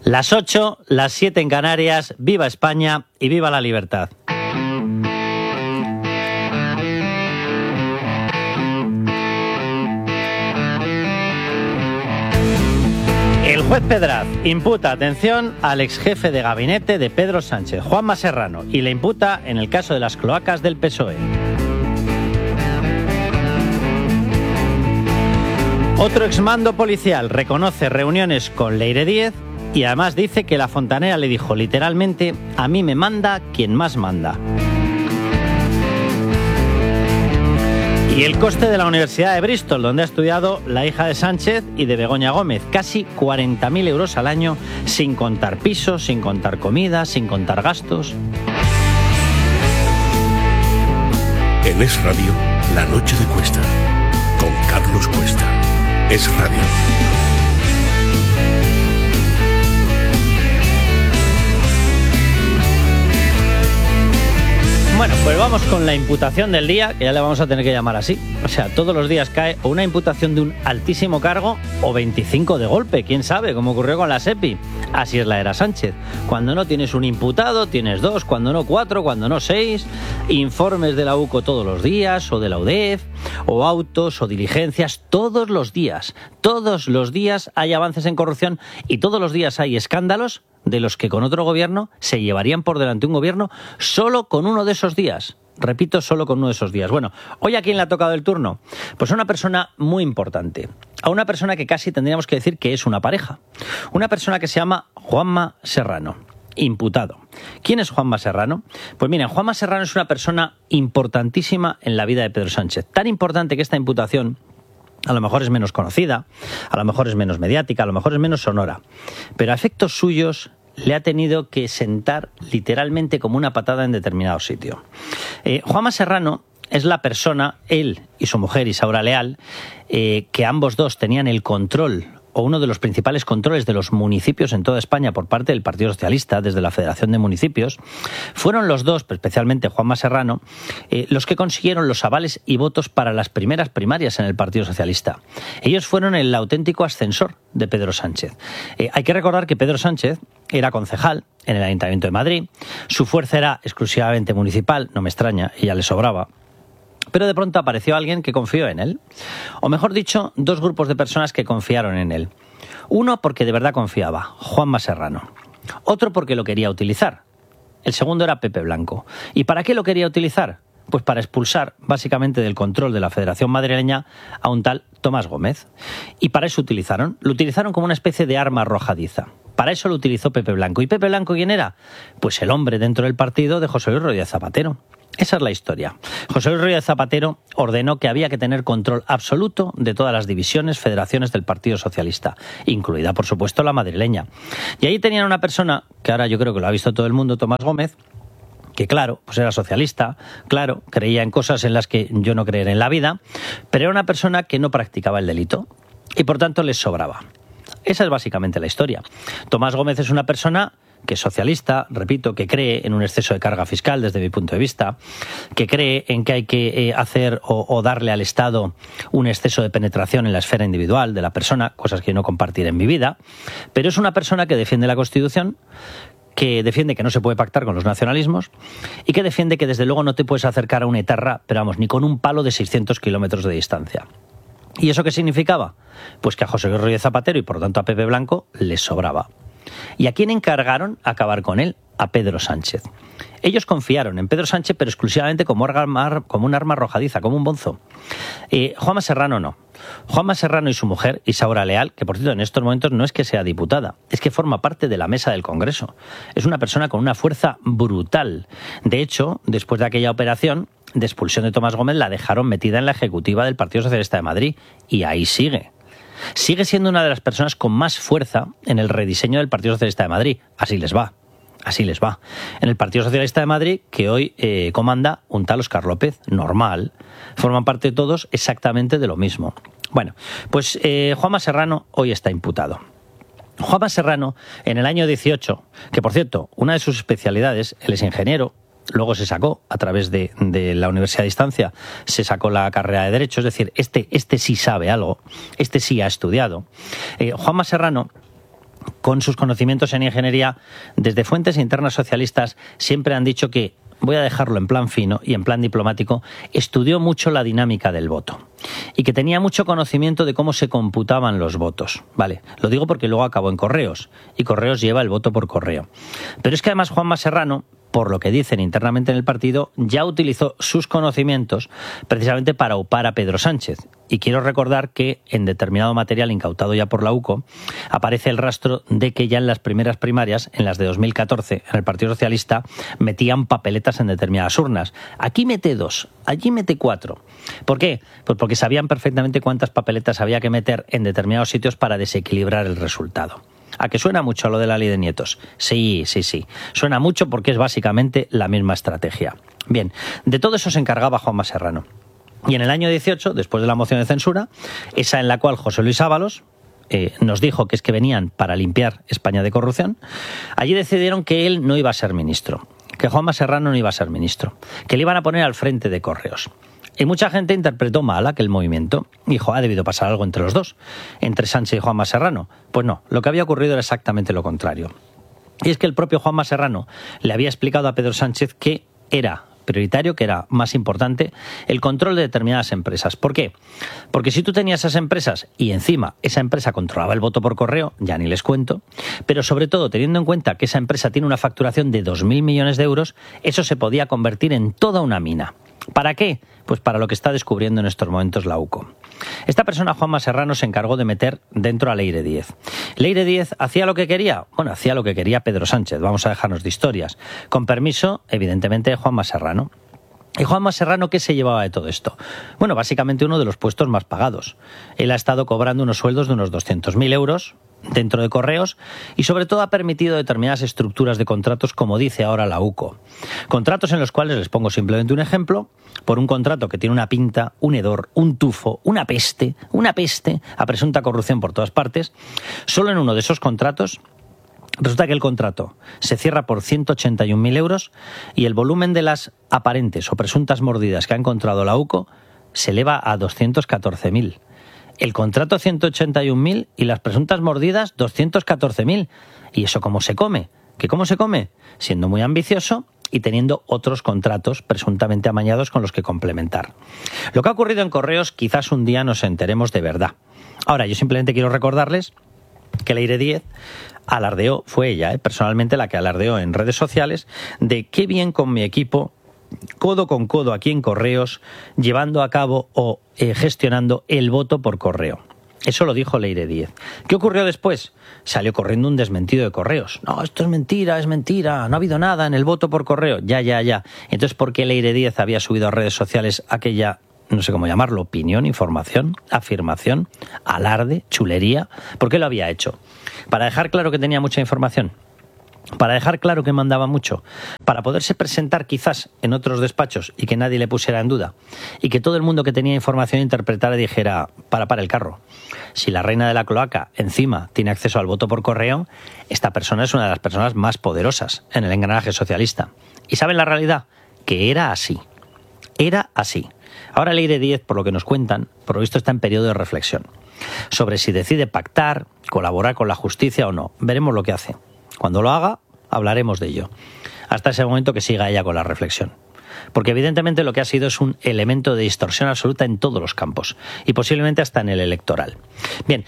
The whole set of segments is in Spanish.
Las 8, las 7 en Canarias, viva España y viva la libertad. El juez Pedraz imputa, atención, al exjefe de gabinete de Pedro Sánchez, Juanma Serrano, y le imputa en el caso de las cloacas del PSOE. Otro exmando policial reconoce reuniones con Leire Díez y además dice que la fontanera le dijo literalmente: a mí me manda quien más manda. Y el coste de la Universidad de Bristol, donde ha estudiado la hija de Sánchez y de Begoña Gómez, casi 40.000 euros al año, sin contar pisos, sin contar comida, sin contar gastos. En Es Radio, La Noche de Cuesta, con Carlos Cuesta. Es Radio. Bueno, pues vamos con la imputación del día, que ya le vamos a tener que llamar así. O sea, todos los días cae o una imputación de un altísimo cargo o 25 de golpe, quién sabe, como ocurrió con la SEPI. Así es la era Sánchez. Cuando no tienes un imputado, tienes 2, cuando no 4, cuando no 6, informes de la UCO todos los días, o de la UDEF, o autos, o diligencias, todos los días hay avances en corrupción y todos los días hay escándalos de los que con otro gobierno se llevarían por delante un gobierno solo con uno de esos días. Repito, solo con uno de esos días. Bueno, ¿hoy a quién le ha tocado el turno? Pues a una persona muy importante. A una persona que casi tendríamos que decir que es una pareja. Una persona que se llama Juanma Serrano, imputado. ¿Quién es Juanma Serrano? Pues miren, Juanma Serrano es una persona importantísima en la vida de Pedro Sánchez. Tan importante que esta imputación a lo mejor es menos conocida, a lo mejor es menos mediática, a lo mejor es menos sonora. Pero a efectos suyos le ha tenido que sentar literalmente como una patada en determinado sitio. Juanma Serrano es la persona, él y su mujer Isaura Leal, que ambos dos tenían el control o uno de los principales controles de los municipios en toda España por parte del Partido Socialista, desde la Federación de Municipios. Fueron los dos, especialmente Juanma Serrano, los que consiguieron los avales y votos para las primeras primarias en el Partido Socialista. Ellos fueron el auténtico ascensor de Pedro Sánchez. Hay que recordar que Pedro Sánchez era concejal en el Ayuntamiento de Madrid, su fuerza era exclusivamente municipal, no me extraña, ella le sobraba. Pero de pronto apareció alguien que confió en él. O mejor dicho, dos grupos de personas que confiaron en él. Uno porque de verdad confiaba, Juanma Serrano. Otro porque lo quería utilizar. El segundo era Pepe Blanco. ¿Y para qué lo quería utilizar? Pues para expulsar básicamente del control de la Federación Madrileña a un tal Tomás Gómez. Y para eso lo utilizaron como una especie de arma arrojadiza. Para eso lo utilizó Pepe Blanco. ¿Y Pepe Blanco quién era? Pues el hombre dentro del partido de José Luis Rodríguez Zapatero. Esa es la historia. José Luis Rodríguez Zapatero ordenó que había que tener control absoluto de todas las divisiones, federaciones del Partido Socialista, incluida, por supuesto, la madrileña. Y ahí tenían una persona, que ahora yo creo que lo ha visto todo el mundo, Tomás Gómez, que claro, pues era socialista, claro, creía en cosas en las que yo no creeré en la vida, pero era una persona que no practicaba el delito y por tanto les sobraba. Esa es básicamente la historia. Tomás Gómez es una persona que es socialista, repito, que cree en un exceso de carga fiscal desde mi punto de vista, que cree en que hay que hacer o darle al Estado un exceso de penetración en la esfera individual de la persona, cosas que yo no compartiré en mi vida, pero es una persona que defiende la Constitución, que defiende que no se puede pactar con los nacionalismos y que defiende que desde luego no te puedes acercar a una etarra, pero vamos, ni con un palo de 600 kilómetros de distancia. ¿Y eso qué significaba? Pues que a José Luis Rodríguez Zapatero y por tanto a Pepe Blanco les sobraba. ¿Y a quién encargaron acabar con él? A Pedro Sánchez. Ellos confiaron en Pedro Sánchez, pero exclusivamente como un arma arrojadiza, como un bonzo. Juanma Serrano no. Juanma Serrano y su mujer, Isaura Leal, que por cierto en estos momentos no es que sea diputada, es que forma parte de la mesa del Congreso. Es una persona con una fuerza brutal. De hecho, después de aquella operación de expulsión de Tomás Gómez, la dejaron metida en la ejecutiva del Partido Socialista de Madrid. Y ahí sigue. Sigue siendo una de las personas con más fuerza en el rediseño del Partido Socialista de Madrid. Así les va. Así les va. En el Partido Socialista de Madrid, que hoy comanda un tal Óscar López, normal, forman parte todos exactamente de lo mismo. Bueno, pues Juanma Serrano hoy está imputado. Juanma Serrano, en el año 18, que por cierto, una de sus especialidades, él es ingeniero, luego se sacó, a través de la Universidad de Distancia, se sacó la carrera de Derecho, es decir, este sí sabe algo, este sí ha estudiado. Juanma Serrano con sus conocimientos en ingeniería, desde fuentes internas socialistas siempre han dicho que, voy a dejarlo en plan fino y en plan diplomático, estudió mucho la dinámica del voto y que tenía mucho conocimiento de cómo se computaban los votos. Vale, lo digo porque luego acabó en Correos y Correos lleva el voto por correo. Pero es que además Juanma Serrano, por lo que dicen internamente en el partido, ya utilizó sus conocimientos precisamente para upar a Pedro Sánchez. Y quiero recordar que en determinado material incautado ya por la UCO aparece el rastro de que ya en las primeras primarias, en las de 2014, en el Partido Socialista, metían papeletas en determinadas urnas. Aquí mete 2, allí mete 4. ¿Por qué? Pues porque sabían perfectamente cuántas papeletas había que meter en determinados sitios para desequilibrar el resultado. ¿A que suena mucho lo de la ley de nietos? Sí. Suena mucho porque es básicamente la misma estrategia. Bien, de todo eso se encargaba Juanma Serrano. Y en el año 18, después de la moción de censura, esa en la cual José Luis Ábalos nos dijo que es que venían para limpiar España de corrupción, allí decidieron que él no iba a ser ministro, que Juanma Serrano no iba a ser ministro, que le iban a poner al frente de Correos. Y mucha gente interpretó mal aquel movimiento. Dijo, ha debido pasar algo entre los dos, entre Sánchez y Juanma Serrano. Pues no, lo que había ocurrido era exactamente lo contrario. Y es que el propio Juanma Serrano le había explicado a Pedro Sánchez que era prioritario, que era más importante, el control de determinadas empresas. ¿Por qué? Porque si tú tenías esas empresas y encima esa empresa controlaba el voto por correo, ya ni les cuento, pero sobre todo teniendo en cuenta que esa empresa tiene una facturación de 2.000 millones de euros, eso se podía convertir en toda una mina. ¿Para qué? Pues para lo que está descubriendo en estos momentos la UCO. Esta persona, Juanma Serrano, se encargó de meter dentro a Leire Díez. ¿Leire Díez hacía lo que quería? Bueno, hacía lo que quería Pedro Sánchez, vamos a dejarnos de historias. Con permiso, evidentemente, de Juanma Serrano. ¿Y Juanma Serrano qué se llevaba de todo esto? Bueno, básicamente uno de los puestos más pagados. Él ha estado cobrando unos sueldos de unos 200.000 euros dentro de Correos y sobre todo ha permitido determinadas estructuras de contratos, como dice ahora la UCO. Contratos en los cuales, les pongo simplemente un ejemplo, por un contrato que tiene una pinta, un hedor, un tufo, una peste a presunta corrupción por todas partes, solo en uno de esos contratos resulta que el contrato se cierra por 181.000 euros y el volumen de las aparentes o presuntas mordidas que ha encontrado la UCO se eleva a 214.000. El contrato 181.000 y las presuntas mordidas 214.000. ¿Y eso cómo se come? ¿Que cómo se come? Siendo muy ambicioso y teniendo otros contratos presuntamente amañados con los que complementar. Lo que ha ocurrido en Correos quizás un día nos enteremos de verdad. Ahora, yo simplemente quiero recordarles que Leire Díez alardeó, fue ella personalmente la que alardeó en redes sociales, de qué bien con mi equipo, codo con codo aquí en Correos, llevando a cabo o gestionando el voto por correo. Eso lo dijo Leire Díez. ¿Qué ocurrió después? Salió corriendo un desmentido de Correos. No, esto es mentira, no ha habido nada en el voto por correo. Ya. Entonces, ¿por qué Leire Díez había subido a redes sociales aquella, no sé cómo llamarlo, opinión, información, afirmación, alarde, chulería? ¿Por qué lo había hecho? ¿Para dejar claro que tenía mucha información? ¿Para dejar claro que mandaba mucho? ¿Para poderse presentar quizás en otros despachos y que nadie le pusiera en duda? Y que todo el mundo que tenía información interpretara y dijera, para el carro. Si la reina de la cloaca encima tiene acceso al voto por correo, esta persona es una de las personas más poderosas en el engranaje socialista. ¿Y saben la realidad? Que era así. Era así. Ahora Leire Díez, por lo que nos cuentan, por lo visto está en periodo de reflexión sobre si decide pactar, colaborar con la justicia o no. Veremos lo que hace. Cuando lo haga, hablaremos de ello. Hasta ese momento que siga ella con la reflexión. Porque evidentemente lo que ha sido es un elemento de distorsión absoluta en todos los campos. Y posiblemente hasta en el electoral. Bien,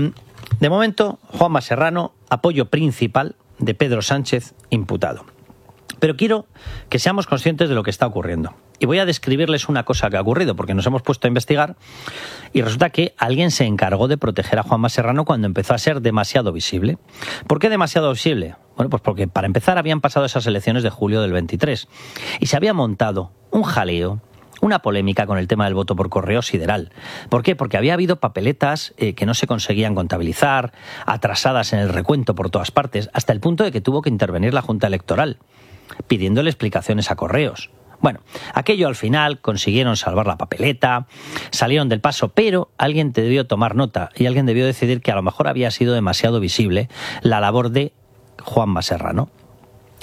de momento, Juanma Serrano, apoyo principal de Pedro Sánchez, imputado. Pero quiero que seamos conscientes de lo que está ocurriendo. Y voy a describirles una cosa que ha ocurrido, porque nos hemos puesto a investigar y resulta que alguien se encargó de proteger a Juanma Serrano cuando empezó a ser demasiado visible. ¿Por qué demasiado visible? Bueno, pues porque para empezar habían pasado esas elecciones de julio del 23 y se había montado un jaleo, una polémica con el tema del voto por correo sideral. ¿Por qué? Porque había habido papeletas que no se conseguían contabilizar, atrasadas en el recuento por todas partes, hasta el punto de que tuvo que intervenir la Junta Electoral, pidiéndole explicaciones a Correos. Bueno, aquello al final consiguieron salvar la papeleta, salieron del paso, pero alguien debió tomar nota y alguien debió decidir que a lo mejor había sido demasiado visible la labor de Juanma Serrano.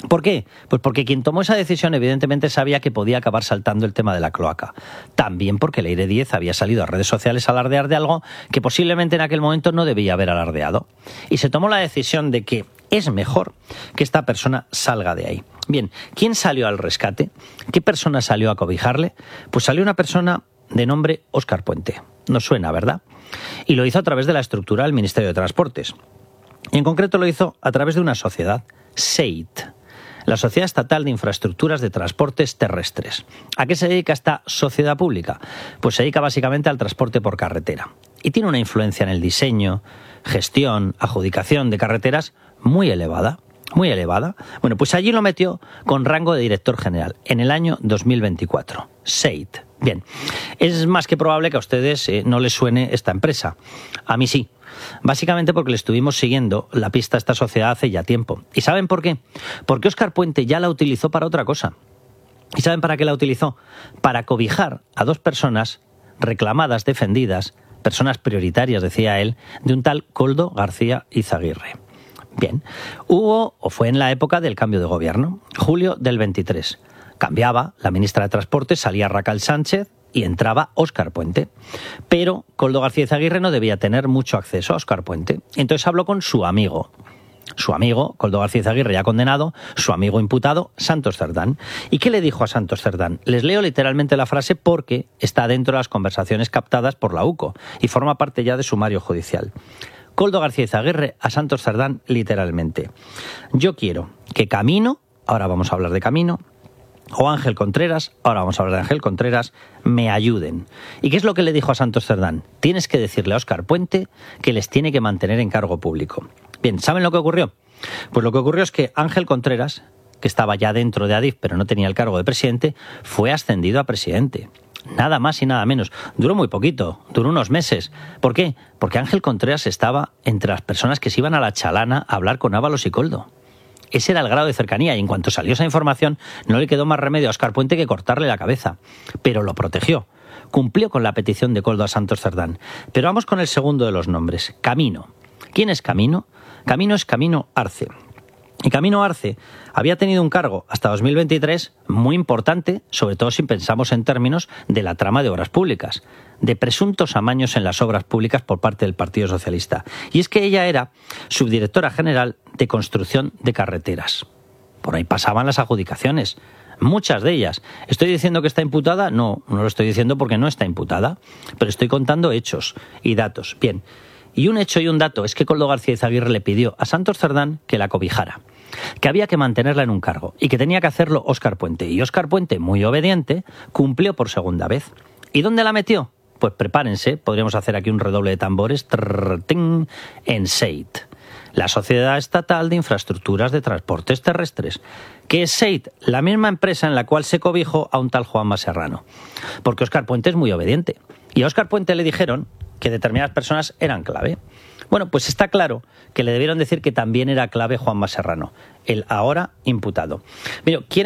¿Por qué? Pues porque quien tomó esa decisión evidentemente sabía que podía acabar saltando el tema de la cloaca. También porque Leire Díez había salido a redes sociales a alardear de algo que posiblemente en aquel momento no debía haber alardeado. Y se tomó la decisión de que es mejor que esta persona salga de ahí. Bien, ¿quién salió al rescate? ¿Qué persona salió a cobijarle? Pues salió una persona de nombre Óscar Puente. Nos suena, ¿verdad? Y lo hizo a través de la estructura del Ministerio de Transportes. Y en concreto lo hizo a través de una sociedad, SEIT, la Sociedad Estatal de Infraestructuras de Transportes Terrestres. ¿A qué se dedica esta sociedad pública? Pues se dedica básicamente al transporte por carretera. Y tiene una influencia en el diseño, gestión, adjudicación de carreteras muy elevada. Muy elevada. Bueno, pues allí lo metió con rango de director general en el año 2024. SEIT. Bien, es más que probable que a ustedes no les suene esta empresa. A mí sí. Básicamente porque le estuvimos siguiendo la pista a esta sociedad hace ya tiempo. ¿Y saben por qué? Porque Óscar Puente ya la utilizó para otra cosa. ¿Y saben para qué la utilizó? Para cobijar a dos personas reclamadas, defendidas, personas prioritarias, decía él, de un tal Koldo García Izaguirre. Bien, fue en la época del cambio de gobierno, julio del 23. Cambiaba la ministra de Transportes, salía Raquel Sánchez y entraba Óscar Puente. Pero Koldo García Izaguirre no debía tener mucho acceso a Óscar Puente. Entonces habló con su amigo, Koldo García Izaguirre ya condenado, su amigo imputado, Santos Cerdán. ¿Y qué le dijo a Santos Cerdán? Les leo literalmente la frase porque está dentro de las conversaciones captadas por la UCO y forma parte ya de sumario judicial. Koldo García Izaguirre a Santos Cerdán literalmente: yo quiero que Camino, ahora vamos a hablar de Camino, o Ángel Contreras, ahora vamos a hablar de Ángel Contreras, me ayuden. ¿Y qué es lo que le dijo a Santos Cerdán? Tienes que decirle a Óscar Puente que les tiene que mantener en cargo público. Bien, ¿saben lo que ocurrió? Pues lo que ocurrió es que Ángel Contreras, que estaba ya dentro de Adif pero no tenía el cargo de presidente, fue ascendido a presidente. Nada más y nada menos. Duró muy poquito, duró unos meses. ¿Por qué? Porque Ángel Contreras estaba entre las personas que se iban a la Chalana a hablar con Ábalos y Koldo. Ese era el grado de cercanía y en cuanto salió esa información no le quedó más remedio a Óscar Puente que cortarle la cabeza. Pero lo protegió. Cumplió con la petición de Koldo a Santos Cerdán. Pero vamos con el segundo de los nombres, Camino. ¿Quién es Camino? Camino es Camino Arce. Y Camino Arce había tenido un cargo hasta 2023 muy importante, sobre todo si pensamos en términos de la trama de obras públicas, de presuntos amaños en las obras públicas por parte del Partido Socialista. Y es que ella era subdirectora general de construcción de carreteras. Por ahí pasaban las adjudicaciones, muchas de ellas. ¿Estoy diciendo que está imputada? No, no lo estoy diciendo porque no está imputada, pero estoy contando hechos y datos. Bien. Y un hecho y un dato es que Koldo García Izaguirre le pidió a Santos Cerdán que la cobijara, que había que mantenerla en un cargo y que tenía que hacerlo Óscar Puente. Y Óscar Puente, muy obediente, cumplió por segunda vez. ¿Y dónde la metió? Pues prepárense, podríamos hacer aquí un redoble de tambores, en SEIT, la Sociedad Estatal de Infraestructuras de Transportes Terrestres. ¿Qué es SEIT? La misma empresa en la cual se cobijó a un tal Juanma Serrano. Porque Óscar Puente es muy obediente. Y a Óscar Puente le dijeron que determinadas personas eran clave. Bueno, pues está claro que le debieron decir que también era clave Juanma Serrano, el ahora imputado. Mira,